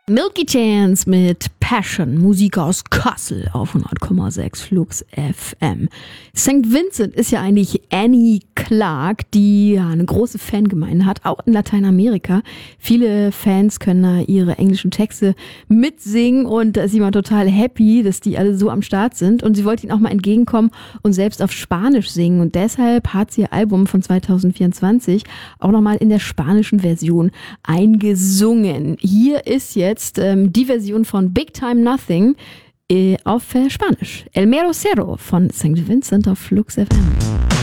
Milky Chance mit Passion, Musik aus Kassel auf 100,6 Flux FM. St. Vincent ist ja eigentlich Annie Clark, die ja eine große Fangemeinde hat, auch in Lateinamerika. Viele Fans können da ihre englischen Texte mitsingen und da ist jemand total happy, dass die alle so am Start sind. Und sie wollte ihnen auch mal entgegenkommen und selbst auf Spanisch singen. Und deshalb hat sie ihr Album von 2024 auch nochmal in der spanischen Version eingesungen. Hier ist jetzt die Version von Big Time Nothing auf Spanisch. El Mero Cero von St. Vincent auf Flux FM.